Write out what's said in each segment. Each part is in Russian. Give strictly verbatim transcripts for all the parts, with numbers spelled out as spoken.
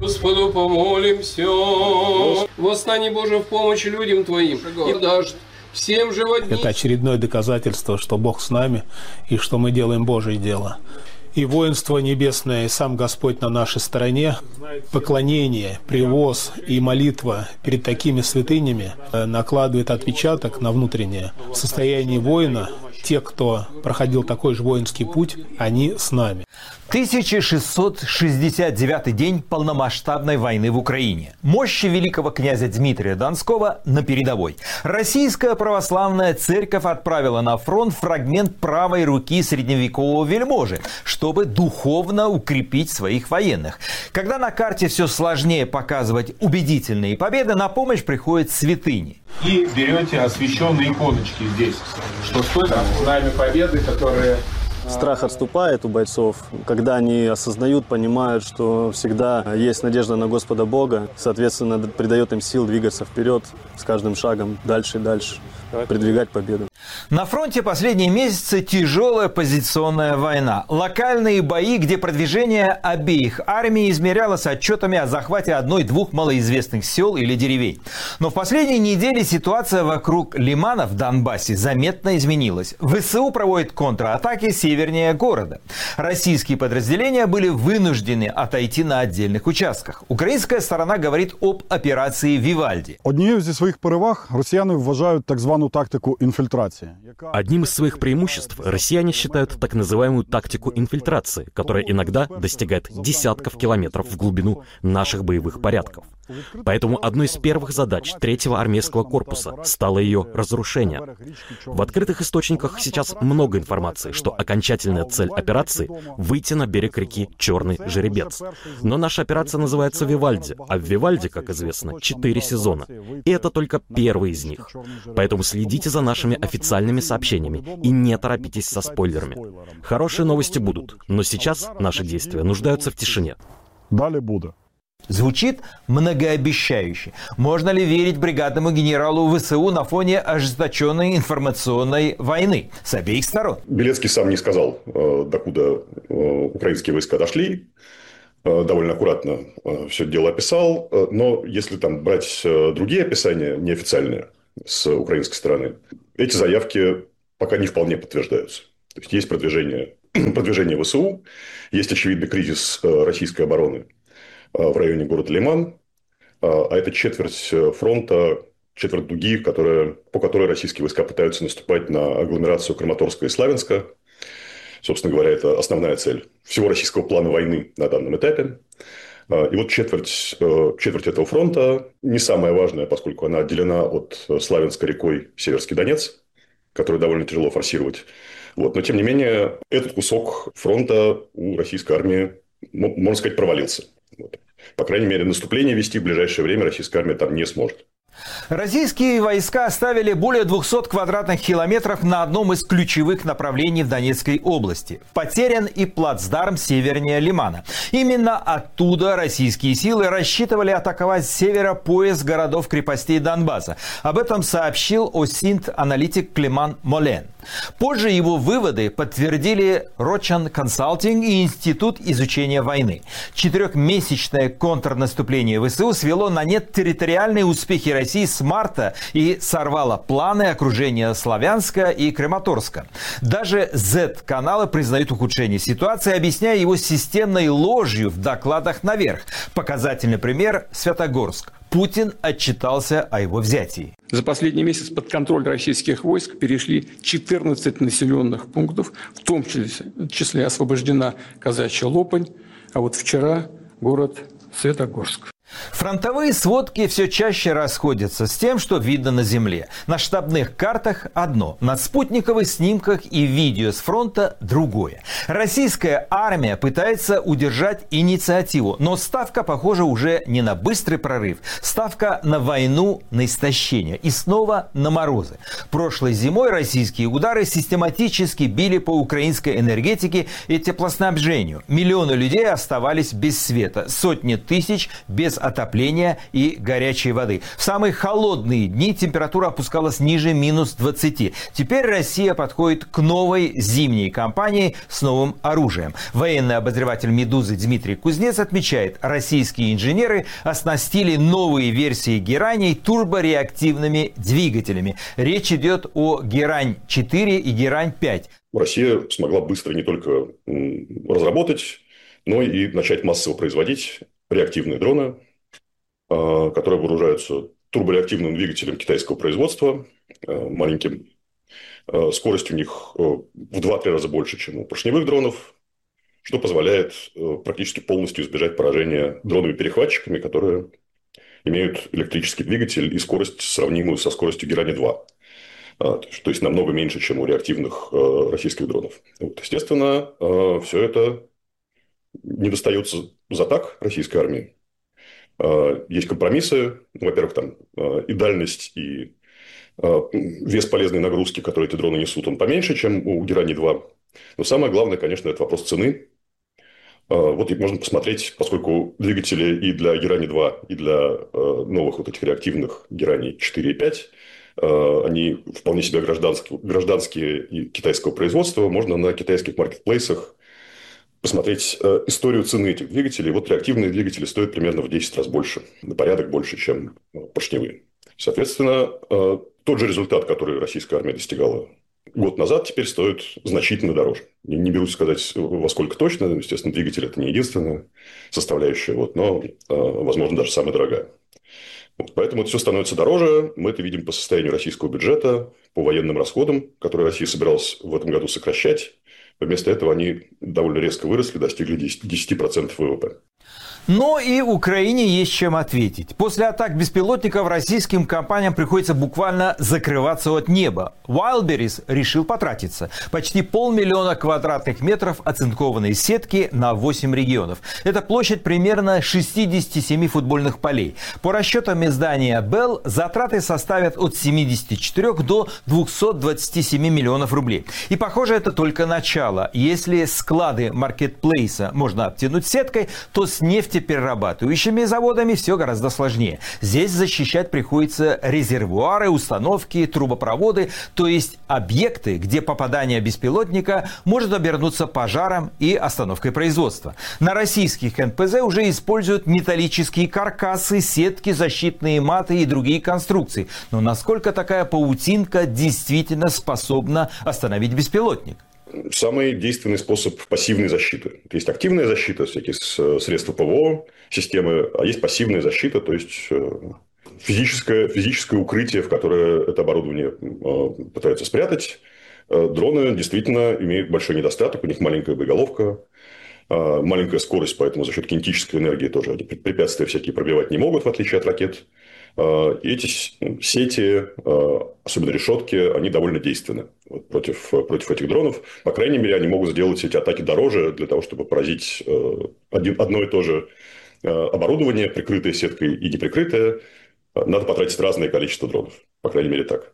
Господу помолимся. Восстань, Боже, в помощь людям Твоим, и дашь всем животным. Это очередное доказательство, что Бог с нами и что мы делаем Божье дело. И воинство небесное, и сам Господь на нашей стороне. Поклонение, привоз и молитва перед такими святынями накладывает отпечаток на внутреннее. В состоянии воина те, кто проходил такой же воинский путь, они с нами. тысяча шестьсот шестьдесят девятый день полномасштабной войны в Украине. Мощи великого князя Дмитрия Донского на передовой. Российская православная церковь отправила на фронт фрагмент правой руки средневекового вельможи, чтобы духовно укрепить своих военных. Когда на карте все сложнее показывать убедительные победы, на помощь приходят святыни. И берете освященные иконочки здесь, что стоит знамя победы, которые... Страх отступает у бойцов, когда они осознают, понимают, что всегда есть надежда на Господа Бога, соответственно, придает им сил двигаться вперед с каждым шагом дальше и дальше, продвигать победу. На фронте последние месяцы тяжелая позиционная война. Локальные бои, где продвижение обеих армий измерялось отчетами о захвате одной-двух малоизвестных сел или деревень. Но в последние недели ситуация вокруг Лимана в Донбассе заметно изменилась. ВСУ проводит контратаки севернее города. Российские подразделения были вынуждены отойти на отдельных участках. Українська сторона говорить об операції «Вівальді». Однією зі своїх переваг росіяни вважають так звану тактику инфильтрации. Одним из своих преимуществ россияне считают так называемую тактику инфильтрации, которая иногда достигает десятков километров в глубину наших боевых порядков. Поэтому одной из первых задач третьего армейского корпуса стало ее разрушение. В открытых источниках сейчас много информации, что окончательная цель операции — выйти на берег реки Черный Жеребец. Но наша операция называется «Вівальді», а в «Вівальді», как известно, четыре сезона. И это только первый из них. Поэтому следите за нашими официальными сообщениями и не торопитесь со спойлерами. Хорошие новости будут, но сейчас наши действия нуждаются в тишине. Далее будет. Звучит многообещающе. Можно ли верить бригадному генералу ВСУ на фоне ожесточенной информационной войны с обеих сторон? Белецкий сам не сказал, докуда украинские войска дошли. Довольно аккуратно все это дело описал. Но если там брать другие описания, неофициальные, с украинской стороны, эти заявки пока не вполне подтверждаются. То есть, есть продвижение, продвижение ВСУ, есть очевидный кризис российской обороны в районе города Лиман, а это четверть фронта, четверть дуги, которые, по которой российские войска пытаются наступать на агломерацию Краматорска и Славянска. Собственно говоря, это основная цель всего российского плана войны на данном этапе. И вот четверть, четверть этого фронта не самая важная, поскольку она отделена от Славянска рекой Северский Донец, который довольно тяжело форсировать. Вот. Но, тем не менее, этот кусок фронта у российской армии, можно сказать, провалился. Вот. По крайней мере, наступление вести в ближайшее время российская армия там не сможет. Российские войска оставили более двухсот квадратных километров на одном из ключевых направлений в Донецкой области. Потерян и плацдарм севернее Лимана. Именно оттуда российские силы рассчитывали атаковать с севера пояс городов-крепостей Донбасса. Об этом сообщил ОСИНТ-аналитик Климан Молен. Позже его выводы подтвердили Рочан Консалтинг и Институт изучения войны. Четырехмесячное контрнаступление ВСУ свело на нет территориальные успехи России с марта и сорвало планы окружения Славянска и Краматорска. Даже зет-каналы признают ухудшение ситуации, объясняя его системной ложью в докладах наверх. Показательный пример – Святогорск. Путин отчитался о его взятии. За последний месяц под контроль российских войск перешли четырнадцать населенных пунктов, в том числе освобождена Казачья Лопань, а вот вчера город Светогорск. Фронтовые сводки все чаще расходятся с тем, что видно на земле. На штабных картах одно, на спутниковых снимках и видео с фронта другое. Российская армия пытается удержать инициативу, но ставка, похоже, уже не на быстрый прорыв. Ставка на войну, на истощение и снова на морозы. Прошлой зимой российские удары систематически били по украинской энергетике и теплоснабжению. Миллионы людей оставались без света, сотни тысяч без отопления и горячей воды. В самые холодные дни температура опускалась ниже минус двадцати. Теперь Россия подходит к новой зимней кампании с новым оружием. Военный обозреватель «Медузы» Дмитрий Кузнец отмечает, российские инженеры оснастили новые версии гераней турбореактивными двигателями. Речь идет о Герань четыре и Герань пять. Россия смогла быстро не только разработать, но и начать массово производить реактивные дроны, которые вооружаются турбореактивным двигателем китайского производства, маленьким. Скорость у них в два-три раза больше, чем у поршневых дронов, что позволяет практически полностью избежать поражения дронами-перехватчиками, которые имеют электрический двигатель и скорость, сравнимую со скоростью Герани два. То есть, намного меньше, чем у реактивных российских дронов. Вот, естественно, все это не достается за так российской армии. Есть компромиссы. Во-первых, там и дальность, и вес полезной нагрузки, которые эти дроны несут, он поменьше, чем у Герани два. Но самое главное, конечно, это вопрос цены. Вот можно посмотреть, поскольку двигатели и для Герани два, и для новых вот этих реактивных Герани четыре и пять, они вполне себе гражданские, гражданские и китайского производства, можно на китайских маркетплейсах посмотреть историю цены этих двигателей. Вот реактивные двигатели стоят примерно в десять раз больше, на порядок больше, чем поршневые. Соответственно, тот же результат, который российская армия достигала год назад, теперь стоит значительно дороже. Не берусь сказать, во сколько точно. Естественно, двигатель – это не единственная составляющая, вот, но, возможно, даже самая дорогая. Вот, поэтому это все становится дороже. Мы это видим по состоянию российского бюджета, по военным расходам, которые Россия собиралась в этом году сокращать. Вместо этого они довольно резко выросли, достигли десяти процентов ВВП. Но и Украине есть чем ответить. После атак беспилотников российским компаниям приходится буквально закрываться от неба. Wildberries решил потратиться. Почти полмиллиона квадратных метров оцинкованной сетки на восемь регионов. Это площадь примерно шестидесяти семи футбольных полей. По расчетам издания Bell, затраты составят от семидесяти четырёх до двухсот двадцати семи миллионов рублей. И похоже, это только начало. Если склады маркетплейса можно обтянуть сеткой, то с нефтеперерабатывающими заводами все гораздо сложнее. Здесь защищать приходится резервуары, установки, трубопроводы, то есть объекты, где попадание беспилотника может обернуться пожаром и остановкой производства. На российских эн пэ зэ уже используют металлические каркасы, сетки, защитные маты и другие конструкции. Но насколько такая паутинка действительно способна остановить беспилотник? Самый действенный способ пассивной защиты. Есть активная защита, всякие средства пэ вэ о, системы, а есть пассивная защита, то есть физическое, физическое укрытие, в которое это оборудование пытаются спрятать. Дроны действительно имеют большой недостаток, у них маленькая боеголовка, маленькая скорость, поэтому за счет кинетической энергии тоже они препятствия всякие пробивать не могут, в отличие от ракет. И эти сети, особенно решетки, они довольно действенны против, против этих дронов. По крайней мере, они могут сделать эти атаки дороже для того, чтобы поразить один, одно и то же оборудование, прикрытое сеткой и неприкрытое. Надо потратить разное количество дронов. По крайней мере, так.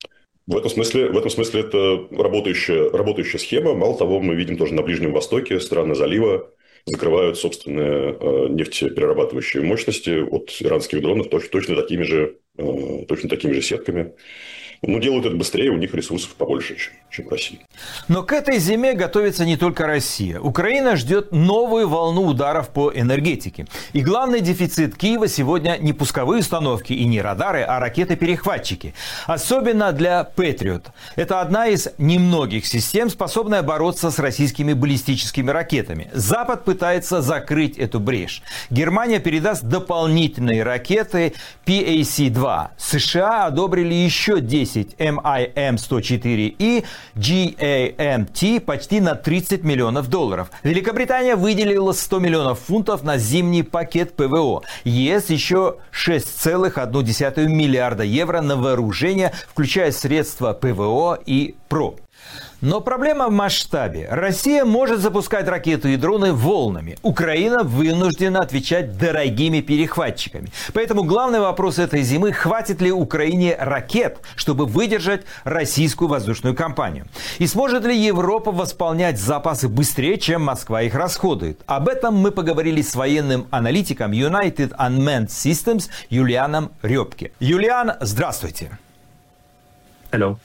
В этом смысле, в этом смысле это работающая, работающая схема. Мало того, мы видим тоже на Ближнем Востоке, страны залива закрывают собственные э, нефтеперерабатывающие мощности от иранских дронов точно, точно, такими же, э, точно такими же сетками. Но делают это быстрее, у них ресурсов побольше, чем, чем в России. Но к этой зиме готовится не только Россия. Украина ждет новую волну ударов по энергетике. И главный дефицит Киева сегодня не пусковые установки и не радары, а ракеты-перехватчики. Особенно для Патриот. Это одна из немногих систем, способная бороться с российскими баллистическими ракетами. Запад пытается закрыть эту брешь. Германия передаст дополнительные ракеты пи эй си два. США одобрили еще десять эм ай эм сто четыре и джи эй эм ти почти на тридцать миллионов долларов. Великобритания выделила сто миллионов фунтов на зимний пакет пэ вэ о. ЕС еще шесть целых одна десятая миллиарда евро на вооружение, включая средства пэ вэ о и ПРО. Но проблема в масштабе. Россия может запускать ракеты и дроны волнами. Украина вынуждена отвечать дорогими перехватчиками. Поэтому главный вопрос этой зимы – хватит ли Украине ракет, чтобы выдержать российскую воздушную кампанию? И сможет ли Европа восполнять запасы быстрее, чем Москва их расходует? Об этом мы поговорили с военным аналитиком United Unmanned Systems Юлианом Рёбке. Юлиан, здравствуйте. Hello.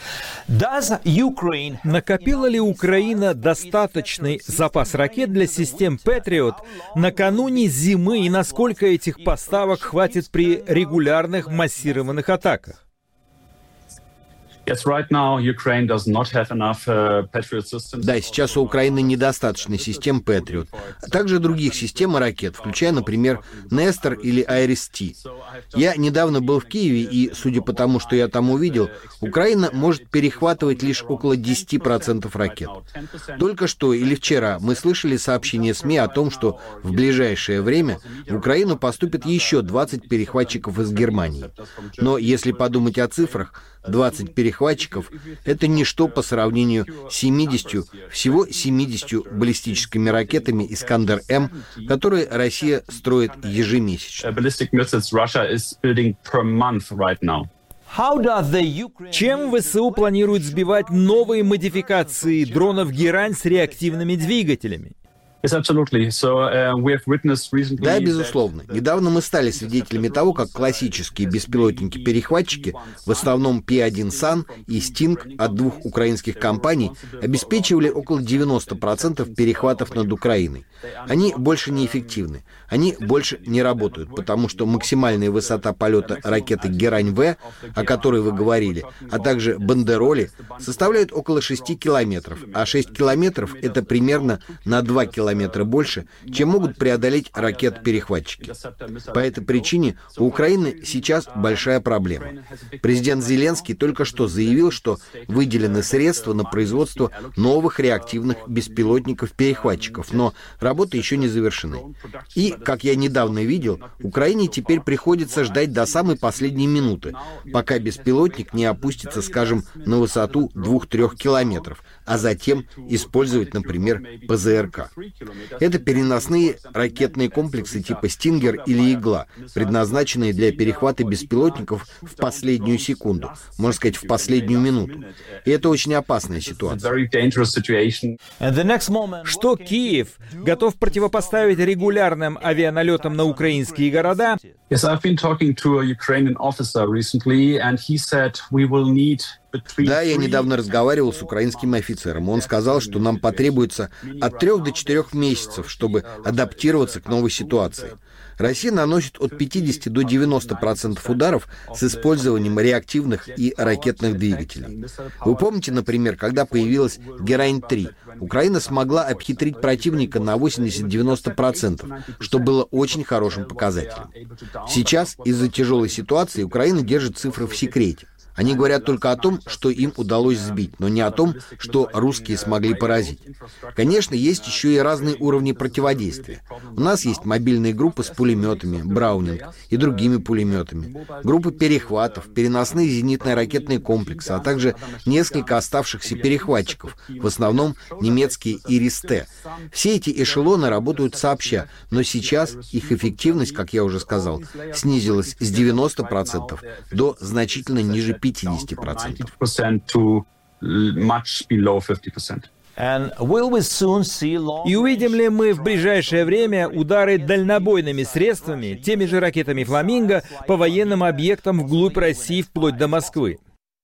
Накопила ли Украина достаточный запас ракет для систем Patriot накануне зимы, и насколько этих поставок хватит при регулярных массированных атаках? Да, сейчас у Украины недостаточно систем Patriot, а также других систем и ракет, включая, например, Нестор или Айрис-Ти. Я недавно был в Киеве, и, судя по тому, что я там увидел, Украина может перехватывать лишь около десяти процентов ракет. Только что или вчера мы слышали сообщение СМИ о том, что в ближайшее время в Украину поступит еще двадцать перехватчиков из Германии. Но если подумать о цифрах, двадцать перехватчиков — это ничто по сравнению с семидесятью, всего семидесятью баллистическими ракетами «Искандер-М», которые Россия строит ежемесячно. Чем ВСУ планирует сбивать новые модификации дронов «Герань» с реактивными двигателями? Да, безусловно. Недавно мы стали свидетелями того, как классические беспилотники-перехватчики, в основном Пи один Сан и Стинг от двух украинских компаний, обеспечивали около девяноста процентов перехватов над Украиной. Они больше не эффективны. Они больше не работают, потому что максимальная высота полета ракеты «Герань-В», о которой вы говорили, а также «Бандероли», составляют около шести километров, а шесть километров — это примерно на два километра больше, чем могут преодолеть ракет-перехватчики. По этой причине у Украины сейчас большая проблема. Президент Зеленский только что заявил, что выделены средства на производство новых реактивных беспилотников-перехватчиков, но работы еще не завершены. И, как я недавно видел, Украине теперь приходится ждать до самой последней минуты, пока беспилотник не опустится, скажем, на высоту двух-трёх километров, а затем использовать, например, ПЗРК. Это переносные ракетные комплексы типа «Стингер» или «Игла», предназначенные для перехвата беспилотников в последнюю секунду, можно сказать, в последнюю минуту. И это очень опасная ситуация. Что Киев готов противопоставить регулярным авианалетам на украинские города? Да, я недавно разговаривал с украинским офицером. Он сказал, что нам потребуется от трех до четырех месяцев, чтобы адаптироваться к новой ситуации. Россия наносит от пятидесяти до девяноста процентов ударов с использованием реактивных и ракетных двигателей. Вы помните, например, когда появилась Герань-три, Украина смогла обхитрить противника на восемьдесят-девяносто процентов, что было очень хорошим показателем. Сейчас из-за тяжелой ситуации Украина держит цифры в секрете. Они говорят только о том, что им удалось сбить, но не о том, что русские смогли поразить. Конечно, есть еще и разные уровни противодействия. У нас есть мобильные группы с пулеметами, Браунинг и другими пулеметами, группы перехватов, переносные зенитно ракетные комплексы, а также несколько оставшихся перехватчиков, в основном немецкие Ирис-Т. Все эти эшелоны работают сообща, но сейчас их эффективность, как я уже сказал, снизилась с девяноста процентов до значительно ниже пятидесяти процентов. И увидим ли мы в ближайшее время удары дальнобойными средствами, теми же ракетами «Фламинго», по военным объектам вглубь России вплоть до Москвы?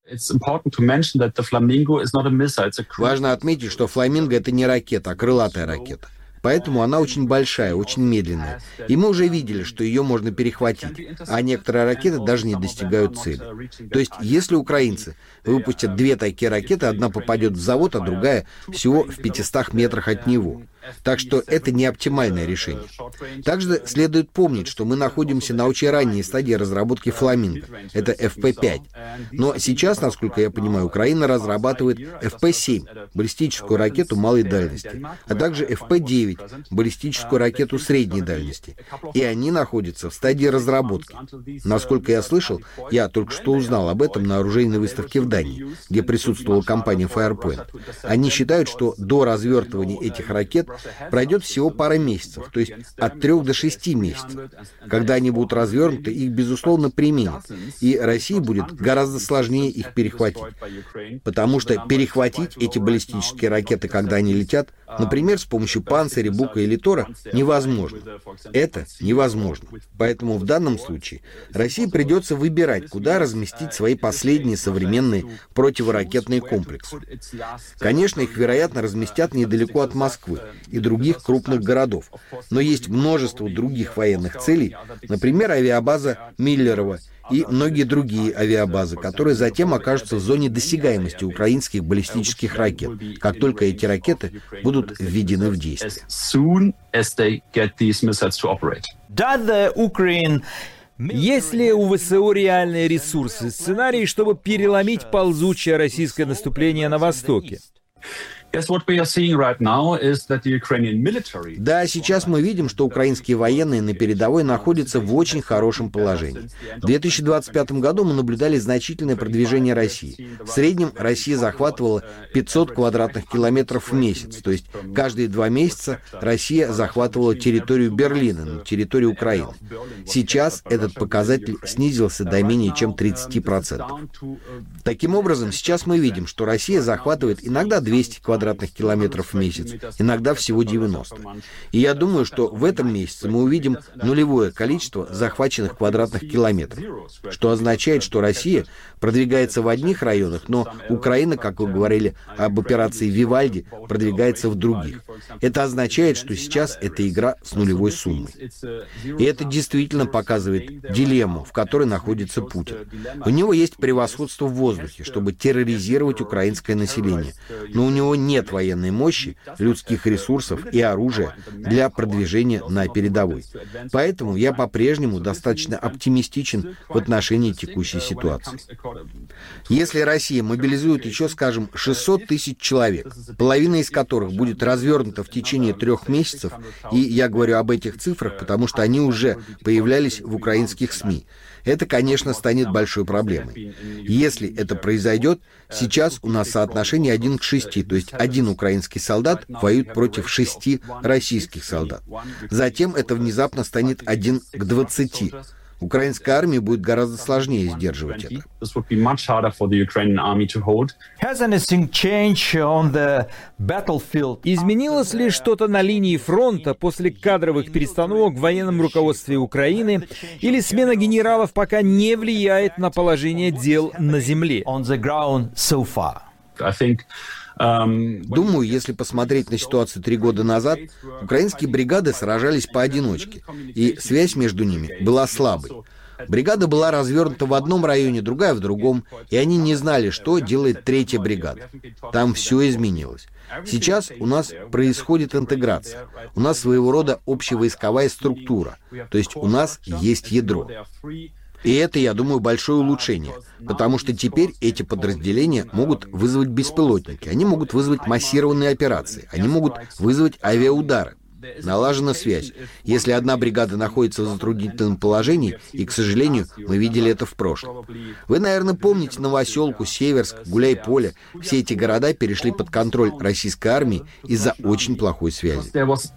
Важно отметить, что «Фламинго» — это не ракета, а крылатая ракета. Поэтому она очень большая, очень медленная. И мы уже видели, что ее можно перехватить, а некоторые ракеты даже не достигают цели. То есть, если украинцы выпустят две такие ракеты, одна попадет в завод, а другая всего в пятистах метрах от него. Так что это не оптимальное решение. Также следует помнить, что мы находимся на очень ранней стадии разработки «Фламинго». Это эф пэ пять. Но сейчас, насколько я понимаю, Украина разрабатывает эф пэ семь, баллистическую ракету малой дальности, а также эф пэ девять, баллистическую ракету средней дальности. И они находятся в стадии разработки. Насколько я слышал, я только что узнал об этом на оружейной выставке в Дании, где присутствовала компания Firepoint. Они считают, что до развертывания этих ракет пройдет всего пара месяцев, то есть от трех до шести месяцев. Когда они будут развернуты, их, безусловно, применят. И России будет гораздо сложнее их перехватить. Потому что перехватить эти баллистические ракеты, когда они летят, например, с помощью «Панциря», «Бука» или «Тора», невозможно. Это невозможно. Поэтому в данном случае России придется выбирать, куда разместить свои последние современные противоракетные комплексы. Конечно, их, вероятно, разместят недалеко от Москвы и других крупных городов. Но есть множество других военных целей, например, авиабаза Миллерово и многие другие авиабазы, которые затем окажутся в зоне досягаемости украинских баллистических ракет, как только эти ракеты будут введены в действие. Есть ли у ВСУ реальные ресурсы, сценарии, чтобы переломить ползучее российское наступление на Востоке? Да, сейчас мы видим, что украинские военные на передовой находятся в очень хорошем положении. В две тысячи двадцать пятом году мы наблюдали значительное продвижение России. В среднем Россия захватывала пятьсот квадратных километров в месяц, то есть каждые два месяца Россия захватывала территорию Берлина, территорию Украины. Сейчас этот показатель снизился до менее чем тридцати процентов. Таким образом, сейчас мы видим, что Россия захватывает иногда двести квадратных километров в месяц, иногда всего девяносто. И я думаю, что в этом месяце мы увидим нулевое количество захваченных квадратных километров, что означает, что Россия продвигается в одних районах, но Украина, как вы говорили об операции «Вивальди», продвигается в других. Это означает, что сейчас это игра с нулевой суммой. И это действительно показывает дилемму, в которой находится Путин. У него есть превосходство в воздухе, чтобы терроризировать украинское население, но у него нет военной мощи, людских ресурсов и оружия для продвижения на передовой. Поэтому я по-прежнему достаточно оптимистичен в отношении текущей ситуации. Если Россия мобилизует еще, скажем, шестьсот тысяч человек, половина из которых будет развернута в течение трех месяцев, и я говорю об этих цифрах, потому что они уже появлялись в украинских СМИ, это, конечно, станет большой проблемой. Если это произойдет, сейчас у нас соотношение один к шести, то есть один украинский солдат воюет против шести российских солдат. Затем это внезапно станет один к двадцати. Украинской армии будет гораздо сложнее сдерживать это. Изменилось ли что-то на линии фронта после кадровых перестановок в военном руководстве Украины, или смена генералов пока не влияет на положение дел на земле? Думаю, если посмотреть на ситуацию три года назад, украинские бригады сражались поодиночке, и связь между ними была слабой. Бригада была развернута в одном районе, другая в другом, и они не знали, что делает третья бригада. Там все изменилось. Сейчас у нас происходит интеграция. У нас своего рода общевойсковая структура, то есть у нас есть ядро. И это, я думаю, большое улучшение, потому что теперь эти подразделения могут вызвать беспилотники, они могут вызвать массированные операции, они могут вызвать авиаудары. Налажена связь. Если одна бригада находится в затруднительном положении, и, к сожалению, мы видели это в прошлом. Вы, наверное, помните Новоселку, Северск, Гуляй-Поле. Все эти города перешли под контроль российской армии из-за очень плохой связи.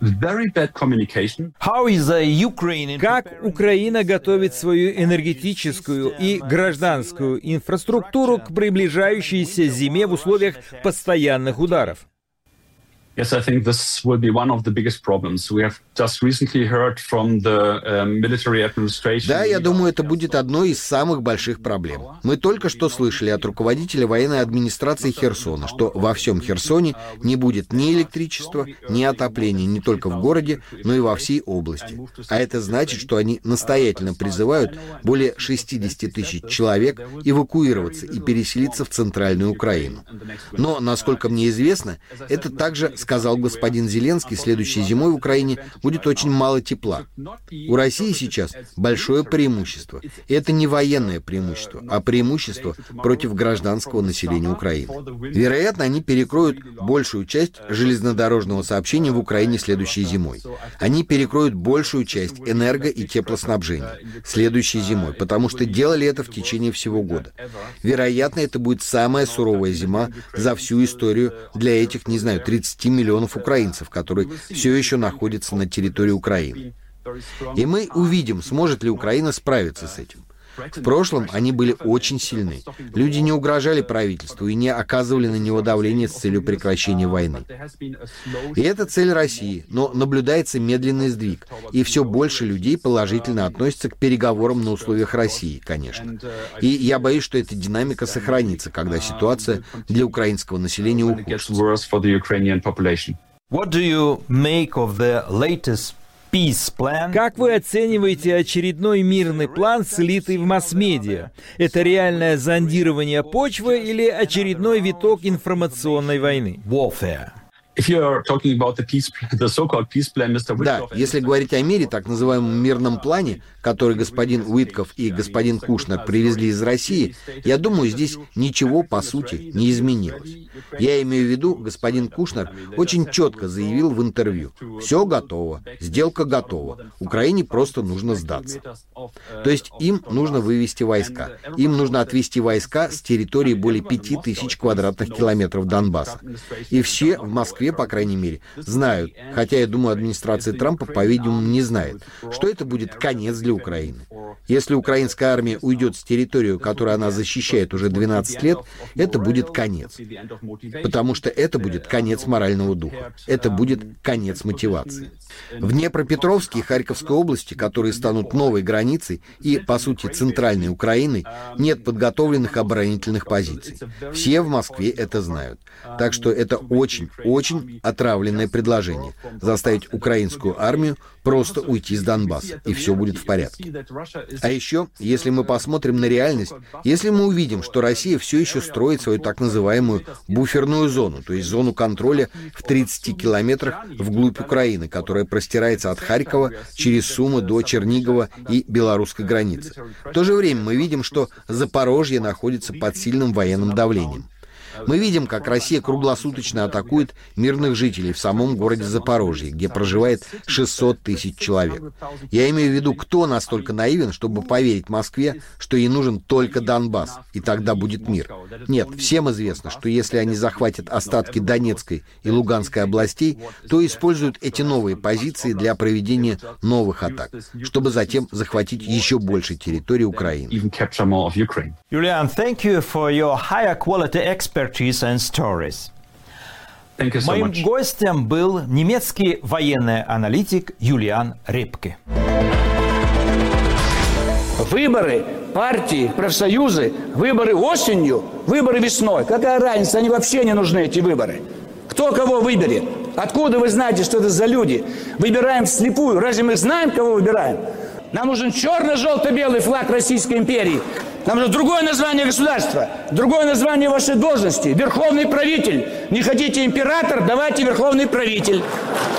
Как Украина готовит свою энергетическую и гражданскую инфраструктуру к приближающейся зиме в условиях постоянных ударов? Yes, I think this will be one of the biggest problems. We have just recently heard from the uh, military administration. Да, я думаю, это будет одной из самых больших проблем. Мы только что слышали от руководителя военной администрации Херсона, что во всем Херсоне не будет ни электричества, ни отопления не только в городе, но и во всей области. А это значит, что они настоятельно призывают более шестидесяти тысяч человек эвакуироваться и переселиться в центральную Украину. Но, насколько мне известно, это также, скорее сказал господин Зеленский, следующей зимой в Украине будет очень мало тепла. У России сейчас большое преимущество. И это не военное преимущество, а преимущество против гражданского населения Украины. Вероятно, они перекроют большую часть железнодорожного сообщения в Украине следующей зимой. Они перекроют большую часть энерго- и теплоснабжения следующей зимой, потому что делали это в течение всего года. Вероятно, это будет самая суровая зима за всю историю для этих, не знаю, тридцати миллионов украинцев, которые все еще находятся на территории Украины. И мы увидим, сможет ли Украина справиться с этим. В прошлом они были очень сильны. Люди не угрожали правительству и не оказывали на него давление с целью прекращения войны. И это цель России, но наблюдается медленный сдвиг, и все больше людей положительно относятся к переговорам на условиях России, конечно. И я боюсь, что эта динамика сохранится, когда ситуация для украинского населения ухудшится. What do you make of the latest Как вы оцениваете очередной мирный план, слитый в масс-медиа? Это реальное зондирование почвы или очередной виток информационной войны? Warfare. Да, если говорить о мире, так называемом мирном плане, который господин Уитков и господин Кушнер привезли из России, я думаю, здесь ничего, по сути, не изменилось. Я имею в виду, господин Кушнер очень четко заявил в интервью: все готово, сделка готова, Украине просто нужно сдаться. То есть им нужно вывести войска, им нужно отвести войска с территории более пяти тысяч квадратных километров Донбасса. И все в Москве, по крайней мере, знают, хотя, я думаю, администрация Трампа, по-видимому, не знает, что это будет конец для Украины. Если украинская армия уйдет с территории, которую она защищает уже двенадцать лет, это будет конец. Потому что это будет конец морального духа. Это будет конец мотивации. В Днепропетровске и Харьковской области, которые станут новой границей и, по сути, центральной Украиной, нет подготовленных оборонительных позиций. Все в Москве это знают. Так что это очень-очень отравленное предложение — заставить украинскую армию просто уйти с Донбасса, и все будет в порядке. А еще, если мы посмотрим на реальность, если мы увидим, что Россия все еще строит свою так называемую буферную зону, то есть зону контроля в тридцати километрах вглубь Украины, которая простирается от Харькова через Сумы до Чернигова и белорусской границы. В то же время мы видим, что Запорожье находится под сильным военным давлением. Мы видим, как Россия круглосуточно атакует мирных жителей в самом городе Запорожье, где проживает шестьсот тысяч человек. Я имею в виду, кто настолько наивен, чтобы поверить Москве, что ей нужен только Донбасс, и тогда будет мир. Нет, всем известно, что если они захватят остатки Донецкой и Луганской областей, то используют эти новые позиции для проведения новых атак, чтобы затем захватить еще больше территории Украины. Julian, thank you for your higher quality expertise and stories. Thank you so Моим much. гостем был немецкий военный аналитик Юлиан Репке. Выборы, партии, профсоюзы, выборы осенью, выборы весной. Какая разница? Они вообще не нужны, эти выборы. Кто кого выберет? Откуда вы знаете, что это за люди? Выбираем вслепую. Разве мы знаем, кого выбираем? Нам нужен черно-желто-белый флаг Российской империи. Нам нужно другое название государства, другое название вашей должности. Верховный правитель. Не хотите император, давайте верховный правитель.